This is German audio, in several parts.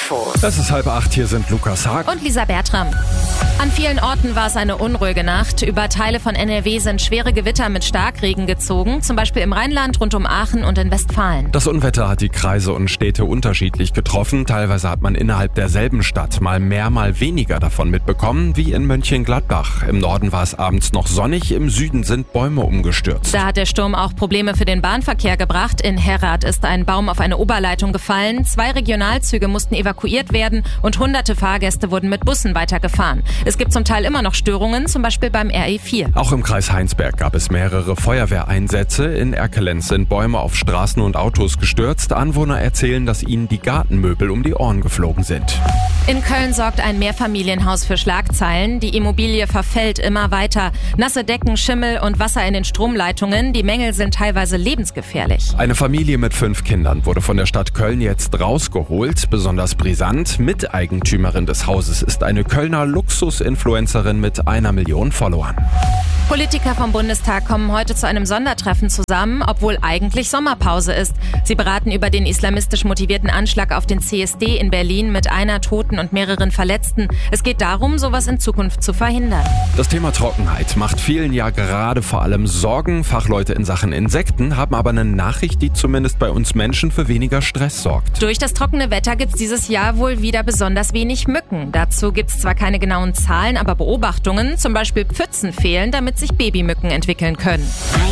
Infos. Es ist 7:30, hier sind Lukas Haag und Lisa Bertram. An vielen Orten war es eine unruhige Nacht. Über Teile von NRW sind schwere Gewitter mit Starkregen gezogen, zum Beispiel im Rheinland, rund um Aachen und in Westfalen. Das Unwetter hat die Kreise und Städte unterschiedlich getroffen. Teilweise hat man innerhalb derselben Stadt mal mehr, mal weniger davon mitbekommen, wie in Mönchengladbach. Im Norden war es abends noch sonnig, im Süden sind Bäume umgestürzt. Da hat der Sturm auch Probleme für den Bahnverkehr gebracht. In Herrad ist ein Baum auf eine Oberleitung gefallen. 2 Regionalzüge mussten evakuiert werden und hunderte Fahrgäste wurden mit Bussen weitergefahren. Es gibt zum Teil immer noch Störungen, zum Beispiel beim RE4. Auch im Kreis Heinsberg gab es mehrere Feuerwehreinsätze. In Erkelenz sind Bäume auf Straßen und Autos gestürzt. Anwohner erzählen, dass ihnen die Gartenmöbel um die Ohren geflogen sind. In Köln sorgt ein Mehrfamilienhaus für Schlagzeilen. Die Immobilie verfällt immer weiter. Nasse Decken, Schimmel und Wasser in den Stromleitungen. Die Mängel sind teilweise lebensgefährlich. Eine Familie mit 5 Kindern wurde von der Stadt Köln jetzt rausgeholt. Besonders brisant, Miteigentümerin des Hauses ist eine Kölner Luxusinfluencerin mit 1 Million Followern. Politiker vom Bundestag kommen heute zu einem Sondertreffen zusammen, obwohl eigentlich Sommerpause ist. Sie beraten über den islamistisch motivierten Anschlag auf den CSD in Berlin mit 1 Toten und mehreren Verletzten. Es geht darum, sowas in Zukunft zu verhindern. Das Thema Trockenheit macht vielen ja gerade vor allem Sorgen. Fachleute in Sachen Insekten haben aber eine Nachricht, die zumindest bei uns Menschen für weniger Stress sorgt. Durch das trockene Wetter gibt's dieses Jahr wohl wieder besonders wenig Mücken. Dazu gibt's zwar keine genauen Zahlen, aber Beobachtungen, zum Beispiel Pfützen fehlen, damit sich Babymücken entwickeln können.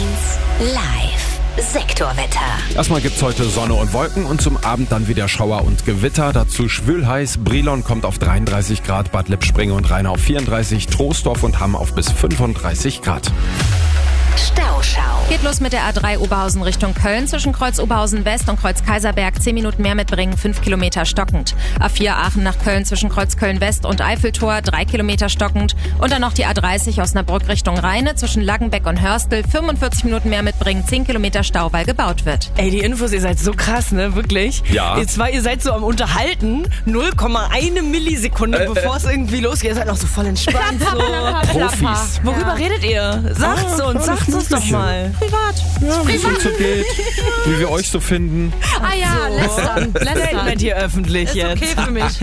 1 Live. Sektorwetter. Erstmal gibt's heute Sonne und Wolken und zum Abend dann wieder Schauer und Gewitter. Dazu schwülheiß. Brilon kommt auf 33 Grad, Bad Lippspringe und Rhein auf 34, Troisdorf und Hamm auf bis 35 Grad. Stauschau. Geht los mit der A3 Oberhausen Richtung Köln. Zwischen Kreuz Oberhausen West und Kreuz Kaiserberg 10 Minuten mehr mitbringen, 5 Kilometer stockend. A4 Aachen nach Köln zwischen Kreuz Köln West und Eiffeltor 3 Kilometer stockend. Und dann noch die A30 Osnabrück Richtung Rheine zwischen Laggenbeck und Hörstel 45 Minuten mehr mitbringen, 10 Kilometer Stau, weil gebaut wird. Ey, die Infos, ihr seid so krass, ne? Wirklich. Ja. Ihr seid so am Unterhalten, 0,1 Millisekunde, bevor es irgendwie losgeht. Ihr seid noch so voll entspannt. So. Profis. Worüber redet ihr? Sagt's uns doch mal. Privat. Ja, wie es uns so geht, wie wir euch so finden. Ah ja, lästern. Seid hier öffentlich Ist jetzt. okay für mich. 1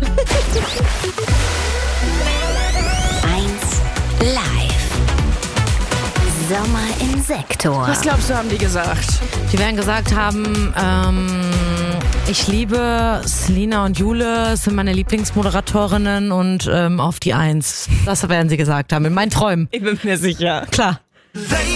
Live. Sommer im Sektor. Was glaubst du, haben die gesagt? Die werden gesagt haben, ich liebe Selina und Jule, sind meine Lieblingsmoderatorinnen und auf die 1. Das werden sie gesagt haben, in meinen Träumen. Ich bin mir sicher. Klar.